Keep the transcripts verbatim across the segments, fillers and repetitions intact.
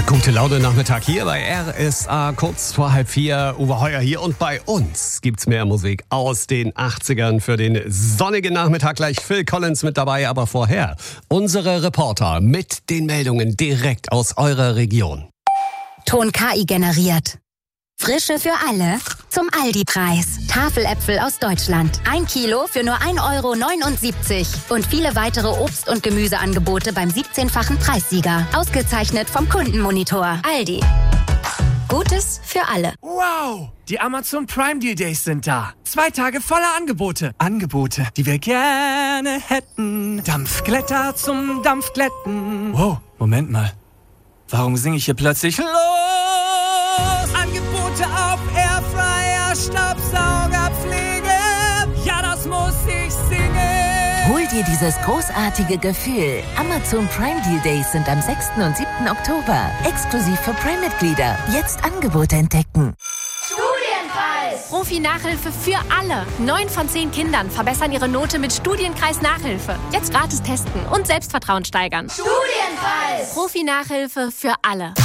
Gute Laune Nachmittag hier bei R S A, kurz vor halb vier. Uwe Heuer hier und bei uns gibt's mehr Musik aus den achtzigern für den sonnigen Nachmittag. Gleich Phil Collins mit dabei, aber vorher unsere Reporter mit den Meldungen direkt aus eurer Region. Ton K I generiert. Frische für alle zum Aldi-Preis. Tafeläpfel aus Deutschland. Ein Kilo für nur ein Euro neunundsiebzig. Und viele weitere Obst- und Gemüseangebote beim siebzehnfachen Preissieger. Ausgezeichnet vom Kundenmonitor. Aldi. Gutes für alle. Wow! Die Amazon Prime Deal Days sind da. Zwei Tage voller Angebote. Angebote, die wir gerne hätten. Dampfglätter zum Dampfglätten. Wow, Moment mal. Warum singe ich hier plötzlich los? Angebote auf Airfryer, Staubsauger, Pflege. Ja, das muss ich singen. Hol dir dieses großartige Gefühl. Amazon Prime Deal Days sind am sechsten und siebten Oktober. Exklusiv für Prime-Mitglieder. Jetzt Angebote entdecken. Studienpreis! Profi-Nachhilfe für alle. Neun von zehn Kindern verbessern ihre Note mit Studienkreis-Nachhilfe. Jetzt gratis testen und Selbstvertrauen steigern. Studienpreis! Profi-Nachhilfe für alle.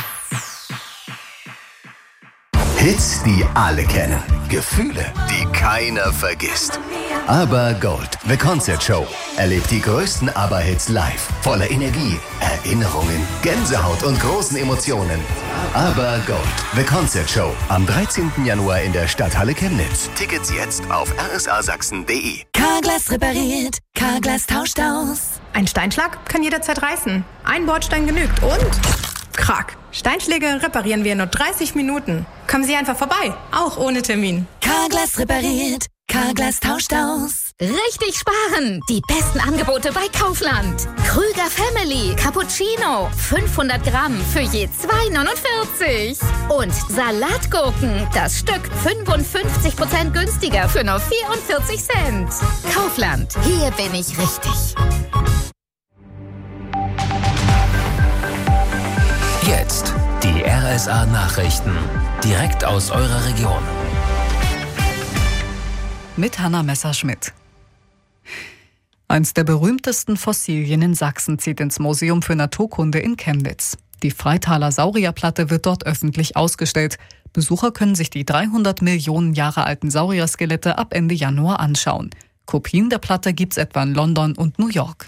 Hits, die alle kennen. Gefühle, die keiner vergisst. Aber Gold, The Concert Show. Erlebt die größten ABBA-Hits live. Voller Energie, Erinnerungen, Gänsehaut und großen Emotionen. Aber Gold, The Concert Show. Am dreizehnten Januar in der Stadthalle Chemnitz. Tickets jetzt auf r s a sachsen punkt d e. Carglass repariert. Carglass tauscht aus. Ein Steinschlag kann jederzeit reißen. Ein Bordstein genügt und... Krack. Steinschläge reparieren wir in nur dreißig Minuten. Kommen Sie einfach vorbei, auch ohne Termin. Carglass repariert. Carglass tauscht aus. Richtig sparen! Die besten Angebote bei Kaufland. Krüger Family Cappuccino. fünfhundert Gramm für je zwei neunundvierzig. Und Salatgurken. Das Stück fünfundfünfzig Prozent günstiger für nur vierundvierzig Cent. Kaufland. Hier bin ich richtig. Jetzt die R S A-Nachrichten. Direkt aus eurer Region. Mit Hanna Messerschmidt. Eins der berühmtesten Fossilien in Sachsen zieht ins Museum für Naturkunde in Chemnitz. Die Freitaler Saurierplatte wird dort öffentlich ausgestellt. Besucher können sich die dreihundert Millionen Jahre alten Saurierskelette ab Ende Januar anschauen. Kopien der Platte gibt's etwa in London und New York.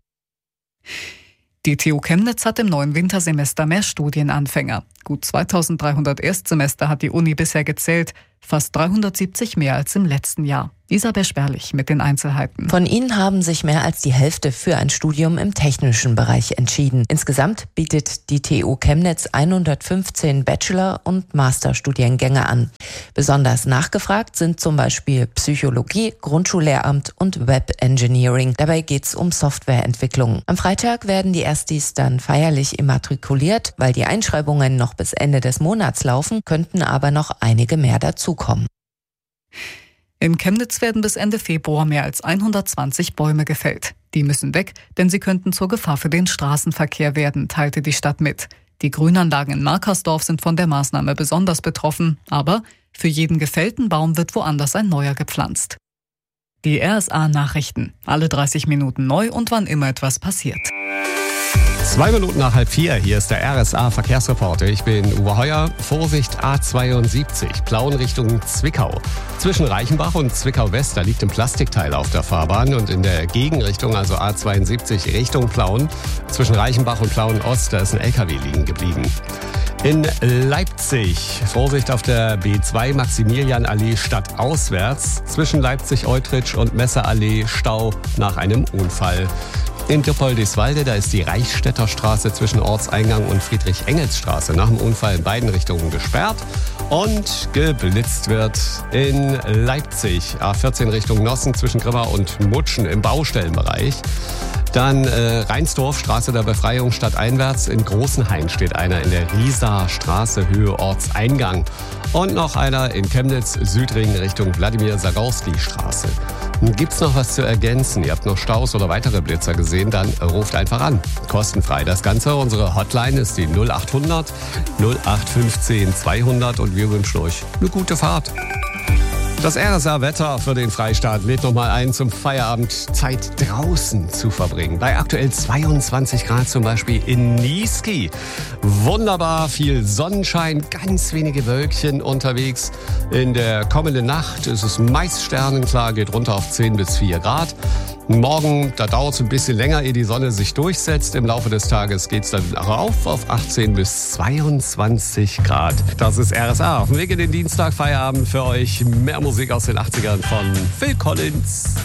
Die T U Chemnitz hat im neuen Wintersemester mehr Studienanfänger. Gut zweitausenddreihundert Erstsemester hat die Uni bisher gezählt, fast dreihundertsiebzig mehr als im letzten Jahr. Isabel Sperlich mit den Einzelheiten. Von ihnen haben sich mehr als die Hälfte für ein Studium im technischen Bereich entschieden. Insgesamt bietet die T U Chemnitz hundertfünfzehn Bachelor- und Masterstudiengänge an. Besonders nachgefragt sind zum Beispiel Psychologie, Grundschullehramt und Web Engineering. Dabei geht's um Softwareentwicklung. Am Freitag werden die Erstis dann feierlich immatrikuliert. Weil die Einschreibungen noch bis Ende des Monats laufen, könnten aber noch einige mehr dazukommen. In Chemnitz werden bis Ende Februar mehr als hundertzwanzig Bäume gefällt. Die müssen weg, denn sie könnten zur Gefahr für den Straßenverkehr werden, teilte die Stadt mit. Die Grünanlagen in Markersdorf sind von der Maßnahme besonders betroffen, aber für jeden gefällten Baum wird woanders ein neuer gepflanzt. Die R S A-Nachrichten. Alle dreißig Minuten neu und wann immer etwas passiert. Zwei Minuten nach halb vier, hier ist der R S A-Verkehrsreporter. Ich bin Uwe Heuer. Vorsicht A zweiundsiebzig, Plauen Richtung Zwickau. Zwischen Reichenbach und Zwickau-West, da liegt ein Plastikteil auf der Fahrbahn. Und in der Gegenrichtung, also A zweiundsiebzig Richtung Plauen, zwischen Reichenbach und Plauen-Ost, da ist ein L K W liegen geblieben. In Leipzig, Vorsicht auf der B zwei Maximilianallee stadtauswärts. Zwischen Leipzig-Eutrich und Messerallee Stau nach einem Unfall. In Dippoldiswalde, da ist die Reichsstädter Straße zwischen Ortseingang und Friedrich-Engels-Straße nach dem Unfall in beiden Richtungen gesperrt. Und geblitzt wird in Leipzig, A vierzehn Richtung Nossen zwischen Grimma und Mutschen im Baustellenbereich. Dann äh, Reinsdorf, Straße der Befreiung stadteinwärts. In Großenhain steht einer in der Rieser Straße, Höhe Ortseingang. Und noch einer in Chemnitz, Südring Richtung Wladimir-Sagorski-Straße. Gibt's noch was zu ergänzen? Ihr habt noch Staus oder weitere Blitzer gesehen? Dann ruft einfach an. Kostenfrei das Ganze. Unsere Hotline ist die null achthundert null acht fünfzehn zweihundert und wir wünschen euch eine gute Fahrt. Das R S A-Wetter für den Freistaat lädt nochmal ein, zum Feierabend Zeit draußen zu verbringen. Bei aktuell zweiundzwanzig Grad zum Beispiel in Niesky. Wunderbar, viel Sonnenschein, ganz wenige Wölkchen unterwegs. In der kommenden Nacht ist es meist sternenklar, geht runter auf zehn bis vier Grad. Morgen, da dauert es ein bisschen länger, ehe die Sonne sich durchsetzt. Im Laufe des Tages geht es dann rauf auf achtzehn bis zweiundzwanzig Grad. Das ist R S A. Auf dem Weg in den Dienstag, Feierabend für euch. Mehr Musik aus den achtzigern von Phil Collins.